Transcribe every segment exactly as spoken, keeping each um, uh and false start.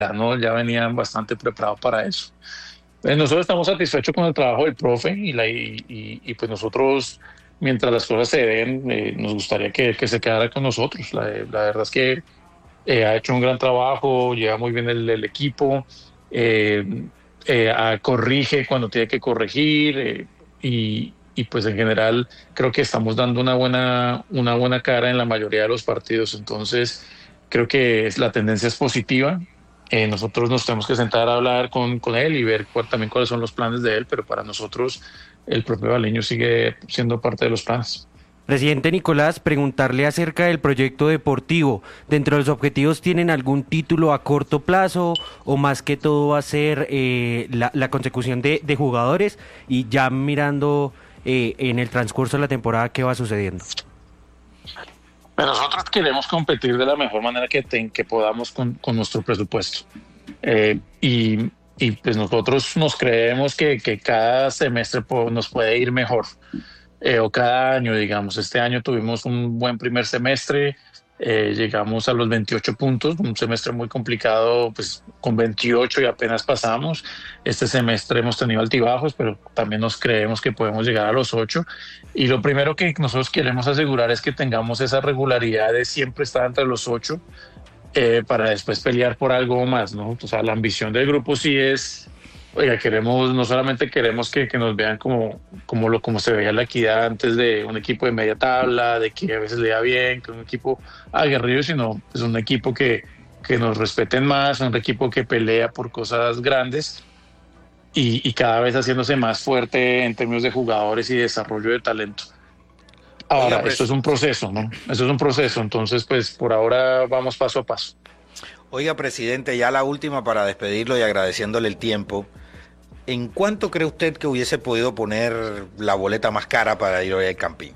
¿no? Ya venían bastante preparados para eso. Eh, nosotros estamos satisfechos con el trabajo del profe y, la, y, y, y pues nosotros, mientras las cosas se den, eh, nos gustaría que, que se quedara con nosotros. La, la verdad es que eh, ha hecho un gran trabajo, lleva muy bien el, el equipo, eh, eh, ah, corrige cuando tiene que corregir eh, y, y pues en general creo que estamos dando una buena, una buena cara en la mayoría de los partidos. Entonces creo que es- la tendencia es positiva. Eh, nosotros nos tenemos que sentar a hablar con, con él y ver cuál- también cuáles son los planes de él, pero para nosotros el propio Baleño sigue siendo parte de los planes. Presidente Nicolás, preguntarle acerca del proyecto deportivo. ¿Dentro de los objetivos tienen algún título a corto plazo o más que todo va a ser eh, la, la consecución de, de jugadores y ya mirando eh, en el transcurso de la temporada qué va sucediendo? Pero nosotros queremos competir de la mejor manera que, ten- que podamos con, con nuestro presupuesto. Eh, y, y, pues nosotros nos creemos que, que cada semestre po- nos puede ir mejor, eh, o cada año, digamos. Este año tuvimos un buen primer semestre, eh, llegamos a los veintiocho puntos, un semestre muy complicado, pues con veintiocho y apenas pasamos. Este semestre hemos tenido altibajos, pero también nos creemos que podemos llegar a los ocho. Y lo primero que nosotros queremos asegurar es que tengamos esa regularidad de siempre estar entre los ocho, eh, para después pelear por algo más, ¿no? O sea, la ambición del grupo sí es, oiga, queremos, no solamente queremos que, que nos vean como, como, lo, como se veía la equidad antes de un equipo de media tabla, de que a veces le da bien, que un equipo aguerrido, sino es un equipo que, que nos respeten más, un equipo que pelea por cosas grandes y, y cada vez haciéndose más fuerte en términos de jugadores y desarrollo de talento. Oiga, Ahora, esto es pres- un proceso, ¿no? Esto es un proceso, entonces, pues por ahora vamos paso a paso. Oiga, presidente, ya la última para despedirlo y agradeciéndole el tiempo. ¿En cuánto cree usted que hubiese podido poner la boleta más cara para ir hoy al Campín?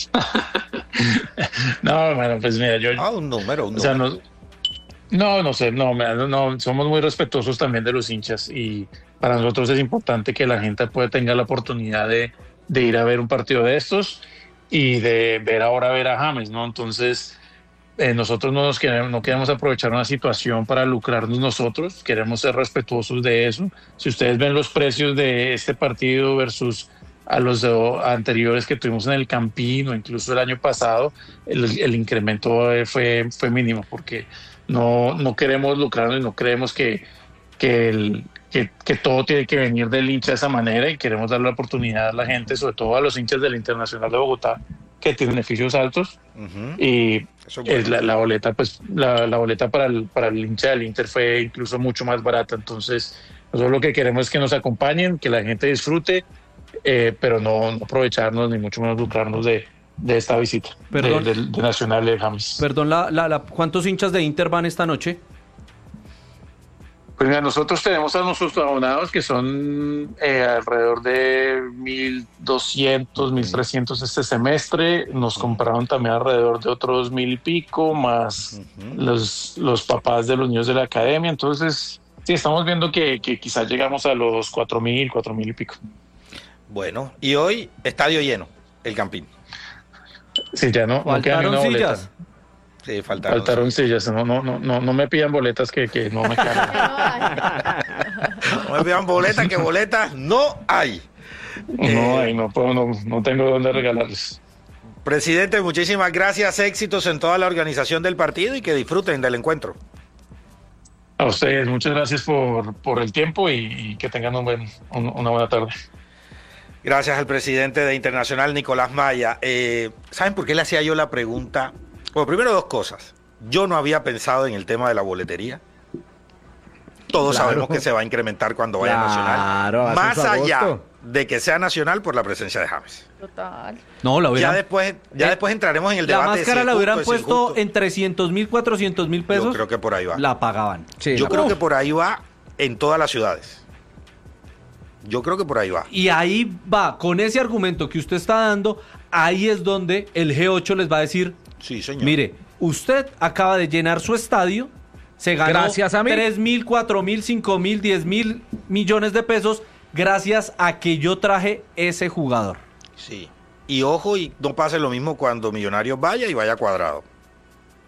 No, bueno, pues mira, yo, Ah, un número, un o sea, número. no, no, no sé, no, mira, no, no, somos muy respetuosos también de los hinchas y para nosotros es importante que la gente pueda tenga la oportunidad de, de ir a ver un partido de estos y de ver ahora ver a James, ¿no? Entonces, eh, nosotros no nos queremos, no queremos aprovechar una situación para lucrarnos nosotros, queremos ser respetuosos de eso. Si ustedes ven los precios de este partido versus a los de- anteriores que tuvimos en el Campín o incluso el año pasado, el, el incremento eh, fue, fue mínimo porque no, no queremos lucrarnos y no creemos que, que, el, que, que todo tiene que venir del hincha de esa manera y queremos darle la oportunidad a la gente, sobre todo a los hinchas del Internacional de Bogotá, que tienen beneficios altos Ujú. y Eso es es bueno. la, la boleta, pues la, la boleta para el, para el hincha del Inter fue incluso mucho más barata. Entonces, nosotros lo que queremos es que nos acompañen, que la gente disfrute, eh, pero no, no aprovecharnos ni mucho menos lucrarnos de, de esta visita de, Perdón, de, de Nacional de James. perdón, la, la, la- ¿cuántos hinchas de Inter van esta noche? Pues mira, nosotros tenemos a nuestros abonados que son eh, alrededor de mil doscientos, mil trescientos este semestre. Nos compraron también alrededor de otros mil y pico, más Ujú. los, los papás de los niños de la academia. Entonces, sí, estamos viendo que, que quizás llegamos a los cuatro mil, cuatro mil y pico. Bueno, y hoy estadio lleno, el Campín. Sí, ya no, no queda ni Faltaron una boleta. sillas. Sí, faltaron. Faltaron sí. sillas. No, no, no, no, no me pidan boletas que, que no me quedan. No me pidan boletas, que boletas no hay. No, Eh, ahí no puedo, no, no tengo dónde regalarles. Presidente, muchísimas gracias, éxitos en toda la organización del partido y que disfruten del encuentro. A ustedes, muchas gracias por, por el tiempo y, y que tengan un buen, un- una buena tarde. Gracias al presidente de Internacional, Nicolás Maya. Eh, ¿Saben por qué le hacía yo la pregunta? Bueno, primero dos cosas. Yo no había pensado en el tema de la boletería. Todos Claro. sabemos que se va a incrementar cuando vaya Claro, Nacional. hace Más su allá agosto. de que sea Nacional por la presencia de James. Total. No, la Ya hubieran, después, ya Eh, después entraremos en el la debate. de si máscara es la justo, hubieran de si es puesto justo. en trescientos mil, cuatrocientos mil pesos. Yo creo que por ahí va. La pagaban. Sí, Yo la- creo que por ahí va en todas las ciudades. Yo creo que por ahí va. Y ahí va, con ese argumento que usted está dando, ahí es donde el G ocho les va a decir, Sí, señor. mire, usted acaba de llenar su estadio, se ganó Gracias a mí. tres mil, cuatro mil, cinco mil, diez mil millones de pesos gracias a que yo traje ese jugador. Sí. Y ojo, y no pase lo mismo cuando Millonarios vaya y vaya Cuadrado.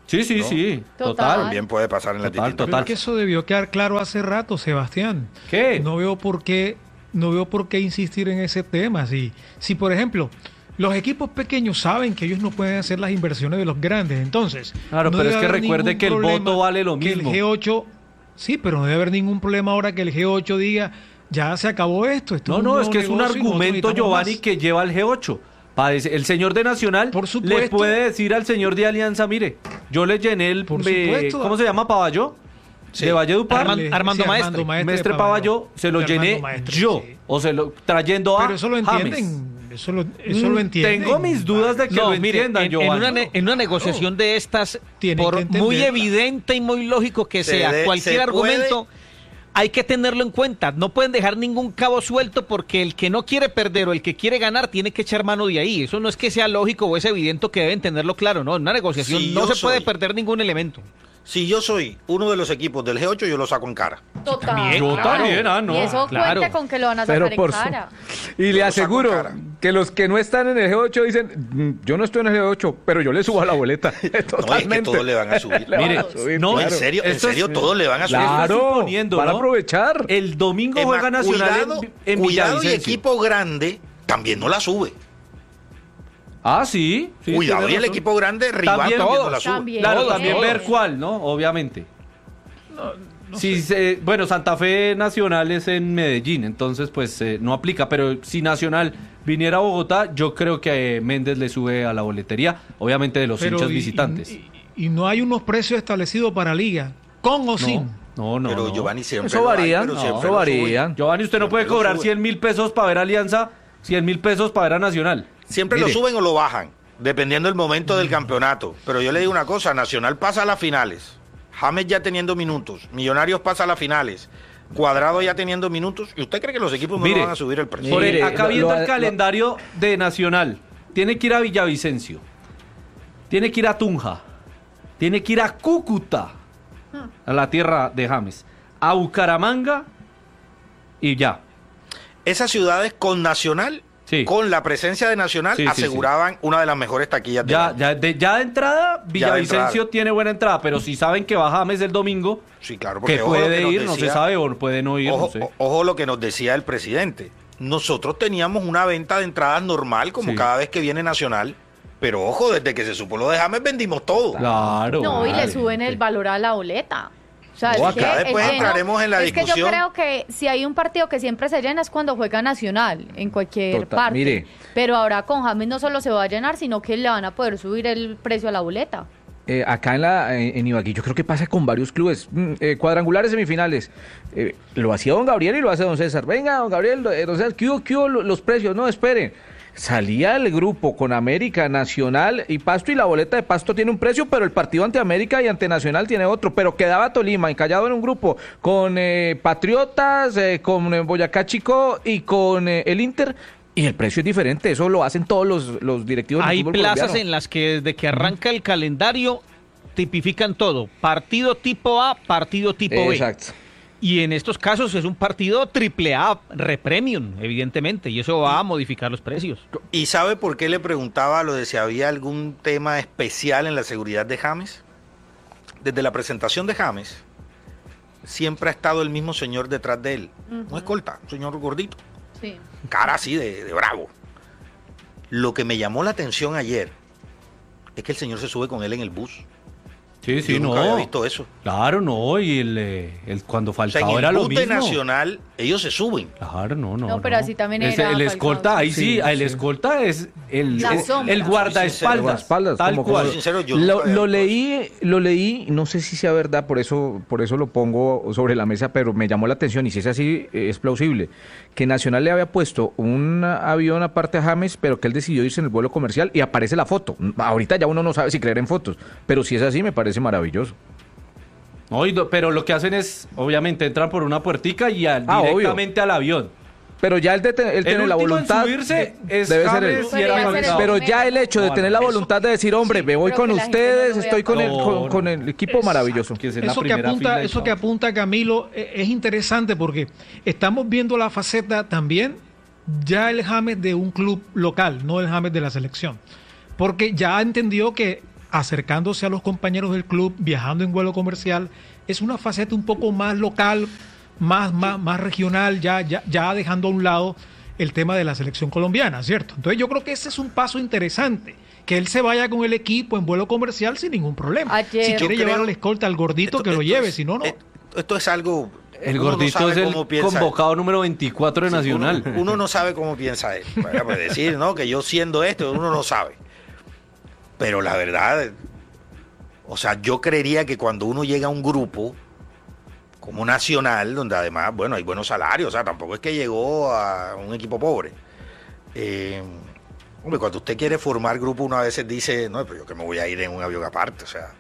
Sí, sí, ¿no? sí, Total. total. También puede pasar en las Total, distintas. total. Es que eso debió quedar claro hace rato, Sebastián. ¿Qué? No veo por qué, no veo por qué insistir en ese tema. Si, si por ejemplo, los equipos pequeños saben que ellos no pueden hacer las inversiones de los grandes, entonces. Claro, no pero debe es que haber recuerde ningún que el problema voto vale lo que mismo. el G ocho, sí, pero no debe haber ningún problema ahora que el G ocho diga, ya se acabó esto. esto No, un no, nuevo es que es un negocio y nosotros argumento, necesitamos Giovanni, más". que lleva al G ocho. Padece- El señor de Nacional Por le supuesto. puede decir al señor de Alianza, mire, yo le llené el... Por eh, supuesto. ¿Cómo se llama? ¿Paballó? Sí. De Valledupar. Arman- Sí, Armando sí, Maestre. Mestre de Paballó, se lo De Armando llené Maestre, yo. sí. O se lo trayendo a Pero eso lo James. entienden. Eso lo, eso lo Mm, entienden. Tengo mis dudas de que No, lo mire, entiendan, en, en Giovanni. una, ne- en una negociación de estas, Tienen por que muy entenderla. evidente y muy lógico que Se sea de- cualquier se argumento, puede- hay que tenerlo en cuenta. No pueden dejar ningún cabo suelto porque el que no quiere perder o el que quiere ganar tiene que echar mano de ahí. Eso no es que sea lógico o es evidente que deben tenerlo claro. No, en una negociación Si no yo se puede soy- perder ningún elemento. Si yo soy uno de los equipos del G ocho, yo lo saco en cara. Total. También, Yo claro. también, ah, no. Y eso claro. cuenta con que lo van a Pero sacar en por su- cara. Y Yo le lo aseguro saco en cara. que los que no están en el G ocho dicen, "Mm, yo no estoy en el G ocho, pero yo le subo a la boleta". No, es que Totalmente. todos le van a subir. Le van Mire, a subir, no, No, en claro. serio, en Esto es- serio, todos le van a subir. Claro, suponiendo, van a ¿no? aprovechar. El domingo Es juega más, Nacional cuidado, en, en cuidado y Villavicencio. equipo grande también no la sube. Ah, sí. sí, Cuidado tiene y el razón. equipo grande rival También también no todos, la sube. también. Claro, Todos, también todos. ver cuál, ¿no? Obviamente. Si se- bueno, Santa Fe Nacional es en Medellín, entonces pues eh, no aplica, pero si Nacional viniera a Bogotá, yo creo que eh, Méndez le sube a la boletería, obviamente de los Pero hinchas y- visitantes. Y, y- y no hay unos precios establecidos para liga, con o sin. No, no, Pero no. Giovanni siempre Eso lo hay, varía, pero no, siempre eso lo varía. sube. Giovanni, usted no Siempre puede lo cobrar sube. cien mil pesos para ver Alianza, cien mil pesos para ver a Nacional. Siempre Mire. lo suben o lo bajan, dependiendo del momento del campeonato. Pero yo le digo una cosa, Nacional pasa a las finales, James ya teniendo minutos, Millonarios pasa a las finales, Cuadrado ya teniendo minutos, ¿y usted cree que los equipos no Mire, le van a subir el precio? Por Mire, el- acá lo- viendo lo- el lo- calendario de Nacional, tiene que ir a Villavicencio, tiene que ir a Tunja, tiene que ir a Cúcuta, a la tierra de James, a Bucaramanga y ya. Esas ciudades con Nacional, Sí. con la presencia de Nacional, Sí, sí, aseguraban una de las mejores taquillas del Ya, año. ya, de, ya de entrada, Villavicencio entrada. tiene buena entrada, pero si saben que va James el domingo, Sí, claro, porque que ojo lo puede nos ir, no se decía- sabe, o puede no ir, Ojo, no sé. o- ojo lo que nos decía el presidente. Nosotros teníamos una venta de entradas normal, como Sí. cada vez que viene Nacional, pero ojo, desde que se supo lo de James vendimos todo. Claro. No, y le vale. suben el valor a la boleta. O sea, No, es que acá el después lleno- entraremos en la es que yo discusión. creo que si hay un partido que siempre se llena es cuando juega Nacional, en cualquier Total, parte. mire. Pero ahora con James no solo se va a llenar, sino que le van a poder subir el precio a la boleta. Eh, acá en la en, en Ibagué, yo creo que pasa con varios clubes. Mm, eh, cuadrangulares semifinales. Eh, lo hacía don Gabriel y lo hace don César. Venga, don Gabriel, eh, don César, ¿qué hubo, qué hubo lo- los precios? No, esperen. Salía el grupo con América, Nacional y Pasto, y la boleta de Pasto tiene un precio, pero el partido ante América y ante Nacional tiene otro. Pero quedaba Tolima encallado en un grupo con eh, Patriotas, eh, con eh, Boyacá Chico y con eh, el Inter. Y el precio es diferente, eso lo hacen todos los, los directivos del Hay fútbol plazas colombiano. en las que desde que arranca el calendario tipifican todo. Partido tipo A, partido tipo B. Exacto. Y en estos casos es un partido triple A, repremium, evidentemente, y eso va a modificar los precios. ¿Y sabe por qué le preguntaba lo de si había algún tema especial en la seguridad de James? Desde la presentación de James, siempre ha estado el mismo señor detrás de él. Un escolta, un señor gordito, Sí. cara así de, de bravo. Lo que me llamó la atención ayer es que el señor se sube con él en el bus. Sí, sí, Yo no. nunca había visto eso. Claro, no, y el, eh, el cuando O sea, faltaba en el era lo bus mismo. de Nacional, ellos se suben. Claro, no, no. No, pero así también Ese- era El Falcao, escolta, ahí sí, sí, el sí. escolta es el, La el, sombra. el guardaespaldas. Guardaespaldas, tal como- cual. Soy sincero, yo Lo, nunca había lo visto leí, lo leí, no sé si sea verdad, por eso, por eso lo pongo sobre la mesa, pero me llamó la atención, y si es así, eh, es plausible, que Nacional le había puesto un avión aparte a James, pero que él decidió irse en el vuelo comercial y aparece la foto. Ahorita ya uno no sabe si creer en fotos, pero si es así me parece maravilloso. No, y no- pero lo que hacen es, obviamente, entran por una puertica y al- Ah, directamente al avión. Pero ya él, de te- él El tiene la último voluntad, en subirse es debe ser James él. y Pero era ya se le- Falcao. Pero ya el hecho de No, tener la eso- voluntad de decir, hombre, sí, me voy pero con que la gente ustedes, no lo estoy vea con el, como- con, con el equipo maravilloso. Que es en la Eso que primera apunta, fila y eso todo. que apunta Camilo eh, es interesante porque estamos viendo la faceta también ya el James de un club local, no el James de la selección. Porque ya entendió que acercándose a los compañeros del club, viajando en vuelo comercial, es una faceta un poco más local, más, más, más regional, ya, ya, ya dejando a un lado el tema de la selección colombiana, ¿cierto? Entonces yo creo que ese es un paso interesante, que él se vaya con el equipo en vuelo comercial sin ningún problema. Ayer- Si Yo quiere creo- llevar al escolta al gordito, Esto- que lo esto lleve, es- si no, no. eh, Esto es algo... El uno no gordito sabe es el cómo piensa él. convocado número veinticuatro de Sí, Nacional. Uno, uno no sabe cómo piensa él. Vaya, pues decir, ¿no? Que yo siendo esto, uno no sabe. Pero la verdad, o sea, yo creería que cuando uno llega a un grupo como Nacional, donde además, bueno, hay buenos salarios, o sea, tampoco es que llegó a un equipo pobre. Eh, hombre, cuando usted quiere formar grupo, uno a veces dice, no, pero yo que me voy a ir en un avión aparte, o sea,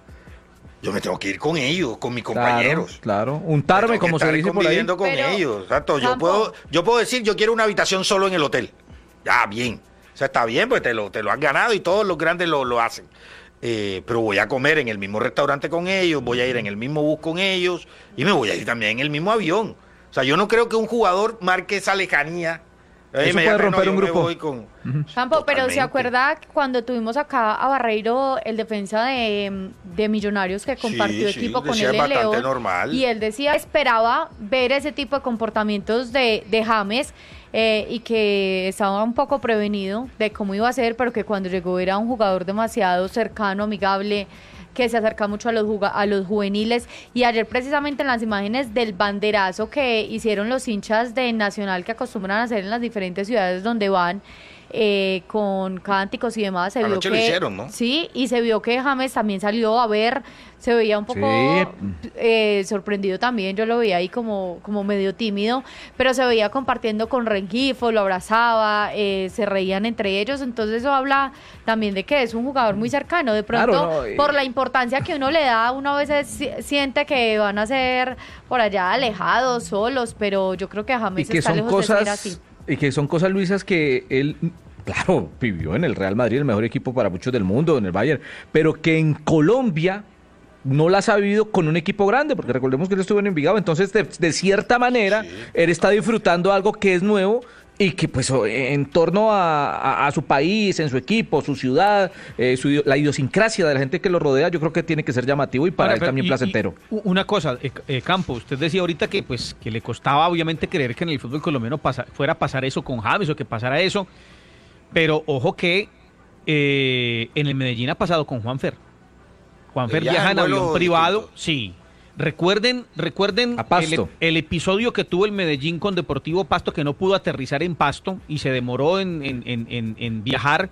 yo me tengo que ir con ellos, con mis compañeros. Claro, claro. Untarme, Tengo que como se estar dice por ahí. conviviendo con Pero, ellos. Exacto. Yo Campo. puedo, yo puedo decir, yo quiero una habitación solo en el hotel. Ya, bien. O sea, está bien, pues te lo, te lo han ganado y todos los grandes lo, lo hacen. Eh, pero voy a comer en el mismo restaurante con ellos, voy a ir en el mismo bus con ellos y me voy a ir también en el mismo avión. O sea, yo no creo que un jugador marque esa lejanía. Eso Eh, me puede diga, romper yo un me grupo. voy con- Campo, pero ¿se Totalmente. acuerda cuando tuvimos acá a Barreiro, el defensa de, de Millonarios que compartió sí, equipo con decía él en bastante León? normal. Y él decía, esperaba ver ese tipo de comportamientos de, de James eh, y que estaba un poco prevenido de cómo iba a ser, pero que cuando llegó era un jugador demasiado cercano, amigable, que se acerca mucho a los juga- a los juveniles. Y ayer precisamente en las imágenes del banderazo que hicieron los hinchas de Nacional, que acostumbran a hacer en las diferentes ciudades donde van, eh, con cánticos y demás, se vio Anoche que lo hicieron, ¿no? sí, y se vio que James también salió a ver, se veía un poco Sí. eh, sorprendido también, yo lo veía ahí como, como medio tímido, pero se veía compartiendo con Rengifo, lo abrazaba, eh, se reían entre ellos, entonces eso habla también de que es un jugador muy cercano, de pronto Claro, no, y- por la importancia que uno le da, uno a veces si- siente que van a ser por allá alejados, solos, pero yo creo que Y James que está son lejos de ser cosas, así. y que son cosas, Luisas, que él, claro, vivió en el Real Madrid, el mejor equipo para muchos del mundo, en el Bayern, pero que en Colombia no las ha vivido con un equipo grande, porque recordemos que él estuvo en Envigado, entonces de, de cierta manera él está disfrutando algo que es nuevo y que pues en torno a, a- a su país, en su equipo, su ciudad, eh, su idio- la idiosincrasia de la gente que lo rodea, yo creo que tiene que ser llamativo y para Ahora, él pero, también y- placentero. y u- una cosa, eh, eh, Campo, usted decía ahorita que pues que le costaba obviamente creer que en el fútbol colombiano pasa- fuera a pasar eso con James o que pasara eso, pero ojo que eh, en el Medellín ha pasado con Juanfer. Juanfer Ya, viaja en en vuelo avión privado, distinto. sí. Recuerden, recuerden A Pasto. el, el episodio que tuvo el Medellín con Deportivo Pasto, que no pudo aterrizar en Pasto y se demoró en, en- en- en- en viajar.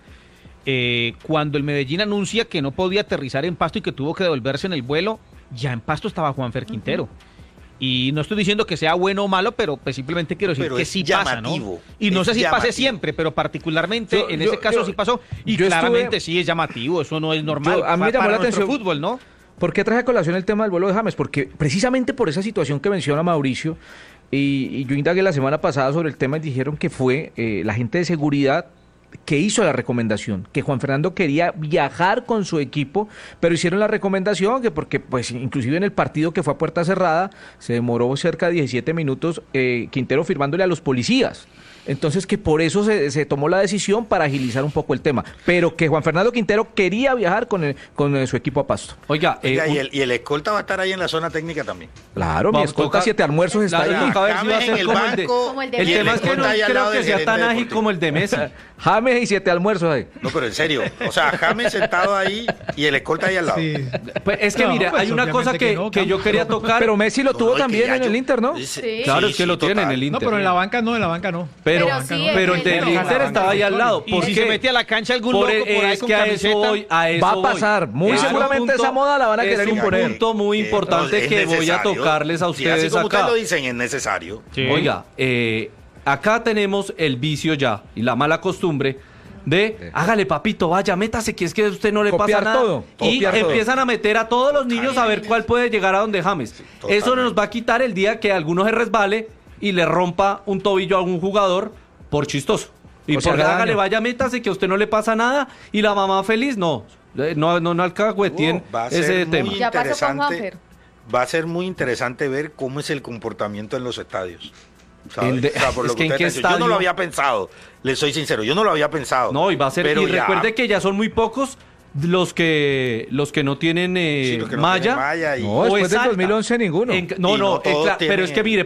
Eh, cuando el Medellín anuncia que no podía aterrizar en Pasto y que tuvo que devolverse en el vuelo, ya en Pasto estaba Juanfer Quintero. Y no estoy diciendo que sea bueno o malo, pero pues simplemente quiero decir Pero que es sí pasa, ¿no? llamativo, Y no es sé si pase llamativo. siempre, pero particularmente Yo- en yo- ese caso yo- sí pasó. Y yo claramente estuve- sí es llamativo, eso no es normal Yo- a mí me pa- llamó para la nuestro atención- fútbol, ¿no? ¿Por qué traje a colación el tema del vuelo de James? Porque precisamente por esa situación que menciona Mauricio, y, y yo indagué la semana pasada sobre el tema y dijeron que fue eh, la gente de seguridad que hizo la recomendación, que Juan Fernando quería viajar con su equipo, pero hicieron la recomendación que porque pues inclusive en el partido que fue a puerta cerrada se demoró cerca de diecisiete minutos eh, Quintero firmándole a los policías. Entonces que por eso se, se tomó la decisión para agilizar un poco el tema, pero que Juan Fernando Quintero quería viajar con, el- con eh, su equipo a Pasto. Oiga, eh, Oiga, y, un- el, y el escolta va a estar ahí en la zona técnica también. Claro, mi Vamos, escolta toca- siete almuerzos está La- ahí. toca ver si va a James ser en el como el de- banco, Como el de el y Messi. tema es que no escolta ahí al creo lado que del sea gerente tan ágil deportivo. como el de Messi. James y siete almuerzos ahí. No, pero en serio. O sea, James sentado ahí y el escolta ahí al lado. Sí. Pues es que No, mire, pues, hay una obviamente cosa que, que no, que yo Campo. quería tocar. Pero Messi lo No, tuvo no, es que también ya en yo- el Inter, ¿no? Sí, Claro, sí, es que lo sí, tiene en total. el No, Inter. pero en la banca no, en la banca no. Pero, Pero sí, pero en el del el- Inter estaba ahí al lado. Y ¿Por si qué? se mete a la cancha algún Por loco el- por ahí es con que a camiseta, eso voy, a eso Va a voy. pasar. Muy Es un seguramente esa moda la van a querer es un imponer. punto muy Eh, importante no, es que voy a necesario. tocarles a Sí, ustedes así como acá. ustedes lo dicen, es necesario. Sí. Oiga, eh, acá tenemos el vicio ya y la mala costumbre de hágale papito, vaya, métase, que es que a usted no le Copiar pasa nada. todo, y copiar todo. empiezan a meter a todos los niños a ver cuál puede llegar a donde James. Totalmente. Eso nos va a quitar el día que alguno se resbale y le rompa un tobillo a algún jugador por chistoso. Y O sea, por haga hágale, daño. vaya, métase, que a usted no le pasa nada y la mamá feliz, no. Eh, No, no, no alcahuetien Uh, va a ese ser tema. muy Ya pasó con interesante. Juanfer. Va a ser muy interesante ver cómo es el comportamiento en los estadios. ¿sabes? En de- O sea, por lo es que en usted qué está diciendo. Yo no estadio- lo había pensado, le soy sincero, yo no lo había pensado. No, y va a ser, Pero y ya- recuerde que ya son muy pocos los que los que no tienen eh, Sí, los que no malla, tienen malla y- No, o después del exacta. dos mil once ninguno. En- no, Y no, no eh, todos cla- pero tienen es que el- mire,